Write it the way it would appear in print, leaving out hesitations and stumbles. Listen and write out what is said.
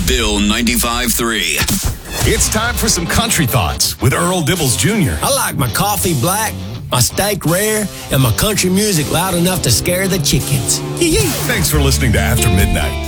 Bill 95.3. It's time for some country thoughts with Earl Dibbles Jr. I like my coffee black, my steak rare, and my country music loud enough to scare the chickens. Thanks for listening to After Midnight.